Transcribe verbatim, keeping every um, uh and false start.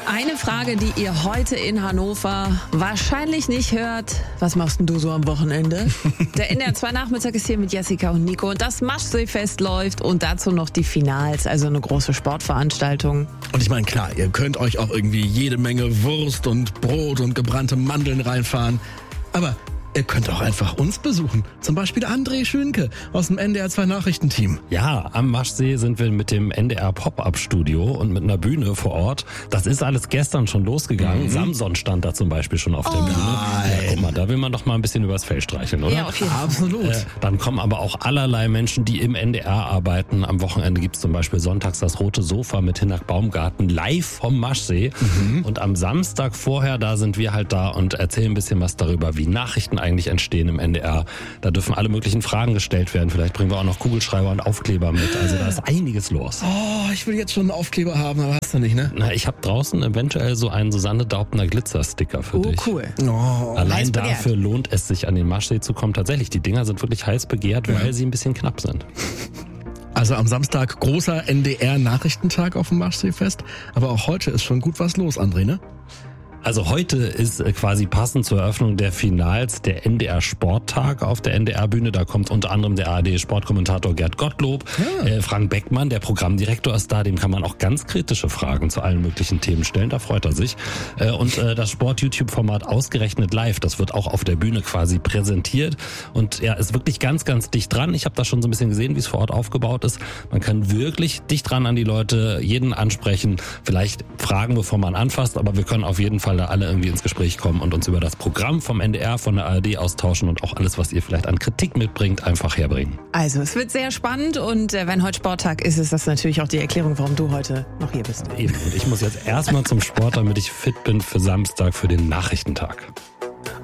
Eine Frage, die ihr heute in Hannover wahrscheinlich nicht hört. Was machst denn du so am Wochenende? Der N D R zwei Nachmittag ist hier mit Jessica und Nico und das Maschsee-Fest läuft und dazu noch die Finals, also eine große Sportveranstaltung. Und ich meine, klar, ihr könnt euch auch irgendwie jede Menge Wurst und Brot und gebrannte Mandeln reinfahren. Aber ihr könnt auch einfach uns besuchen. Zum Beispiel André Schönke aus dem N D R zwei Nachrichtenteam. Ja, am Maschsee sind wir mit dem N D R Pop-Up-Studio und mit einer Bühne vor Ort. Das ist alles gestern schon losgegangen. Mhm. Samson stand da zum Beispiel schon auf der oh. Bühne. Ja, guck mal, da will man doch mal ein bisschen übers Fell streicheln, oder? Ja, auf jeden Fall. Absolut. Äh, dann kommen aber auch allerlei Menschen, die im N D R arbeiten. Am Wochenende gibt's zum Beispiel sonntags das Rote Sofa mit Hinak Baumgarten live vom Maschsee. Mhm. Und am Samstag vorher, da sind wir halt da und erzählen ein bisschen was darüber, wie Nachrichten eigentlich entstehen im N D R. Da dürfen alle möglichen Fragen gestellt werden. Vielleicht bringen wir auch noch Kugelschreiber und Aufkleber mit. Also da ist einiges los. Oh, ich will jetzt schon einen Aufkleber haben, aber hast du nicht, ne? Na, ich habe draußen eventuell so einen Susanne Daubner Glitzersticker für Oh, dich. cool. Oh. Allein dafür lohnt es sich, an den Maschsee zu kommen. Tatsächlich, die Dinger sind wirklich heiß begehrt, weil ja. sie ein bisschen knapp sind. Also am Samstag großer N D R-Nachrichtentag auf dem Maschsee-Fest. Aber auch heute ist schon gut was los, André, ne? Also heute ist quasi passend zur Eröffnung der Finals der N D R Sporttag auf der N D R-Bühne. Da kommt unter anderem der A R D-Sportkommentator Gerd Gottlob. Ja. Äh, Frank Beckmann, der Programmdirektor, ist da. Dem kann man auch ganz kritische Fragen zu allen möglichen Themen stellen. Da freut er sich. Äh, und äh, das Sport-YouTube-Format Ausgerechnet Live, das wird auch auf der Bühne quasi präsentiert. Und er ist wirklich ganz, ganz dicht dran. Ich habe da schon so ein bisschen gesehen, wie es vor Ort aufgebaut ist. Man kann wirklich dicht dran an die Leute, jeden ansprechen, vielleicht fragen, bevor man anfasst. Aber wir können auf jeden Fall da alle irgendwie ins Gespräch kommen und uns über das Programm vom N D R, von der A R D austauschen und auch alles, was ihr vielleicht an Kritik mitbringt, einfach herbringen. Also es wird sehr spannend und äh, wenn heute Sporttag ist, ist das natürlich auch die Erklärung, warum du heute noch hier bist. Eben. Und ich muss jetzt erstmal zum Sport, damit ich fit bin für Samstag, für den Nachrichtentag.